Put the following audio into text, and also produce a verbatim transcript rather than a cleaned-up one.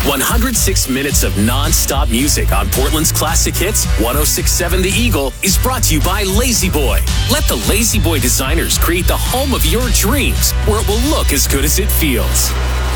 one hundred six minutes of non-stop music on Portland's classic hits. one oh six point seven The Eagle is brought to you by Lazy Boy. Let the Lazy Boy designers create the home of your dreams, where it will look as good as it feels.